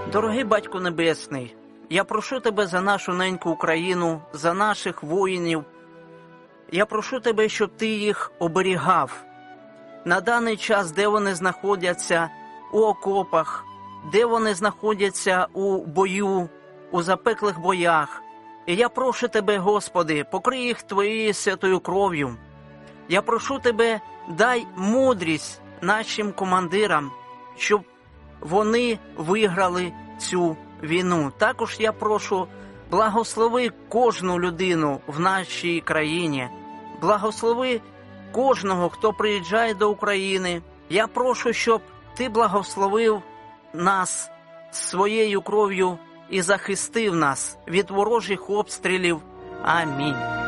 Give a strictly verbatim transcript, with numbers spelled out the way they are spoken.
Дорогий Батько Небесний, я прошу Тебе за нашу неньку Україну, за наших воїнів. Я прошу Тебе, щоб Ти їх оберігав. На даний час, де вони знаходяться у окопах, де вони знаходяться у бою, у запеклих боях. І я прошу Тебе, Господи, покрий їх Твоєю святою кров'ю. Я прошу Тебе, дай мудрість нашим командирам, щоб вони виграли цю війну. Також я прошу, благослови кожну людину в нашій країні. Благослови кожного, хто приїжджає до України. Я прошу, щоб Ти благословив нас своєю кров'ю і захистив нас від ворожих обстрілів. Амінь.